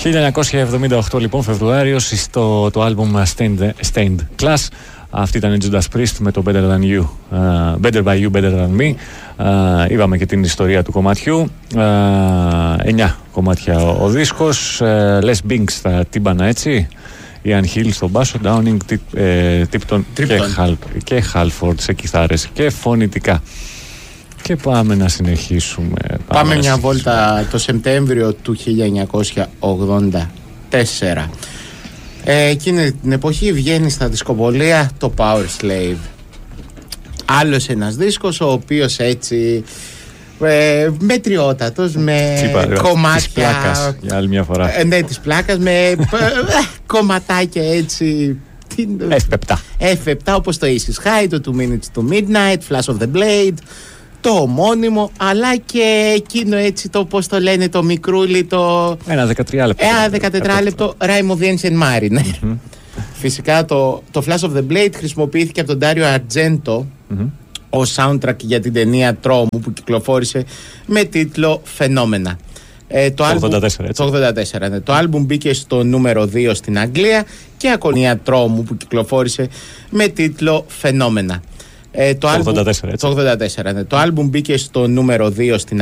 1978 λοιπόν Φεβρουάριος, το άλμπουμ Stained Class. Αυτή ήταν η Judas Priest με το Better Than You, Better By You, Better Than Me. Είδαμε και την ιστορία του κομματιού. 9 κομμάτια ο δίσκος. Les Binks στα τύμπανα, έτσι. Ian Hill στον μπάσο, Downing, Tipton και Halford σε κιθάρες και φωνητικά. Και πάμε να συνεχίσουμε. Πάμε μια βόλτα το Σεπτέμβριο του 1984. Εκείνη την εποχή βγαίνει στα δισκοπολία το Power Slave. Άλλος ένας δίσκος ο οποίος έτσι μετριότατος, με κομμάτια της πλάκας, για άλλη μια φορά. Ναι, της πλάκας, με κομματάκια έτσι εύπεπτα, όπως το Isis High, το 2 Minutes to Midnight, Flash of the Blade, το ομώνυμο, αλλά και εκείνο έτσι το, πώς το λένε, το μικρούλι, το... Ένα 13 λεπτό. Ένα 14 λεπτό Rime of the Ancient Mariner. Φυσικά το Flash of the Blade χρησιμοποιήθηκε από τον Dario Argento ως soundtrack για την ταινία Τρόμου που κυκλοφόρησε με τίτλο Φαινόμενα. Το 84, έτσι. Το 84, ναι. Το άλμπουμ μπήκε στο νούμερο 2 στην Αγγλία και ακολουθία Τρόμου που κυκλοφόρησε με τίτλο Φαινόμενα. Το 84, έτσι. Το 84, ναι. Το άλμπουμ μπήκε στο νούμερο 2 στην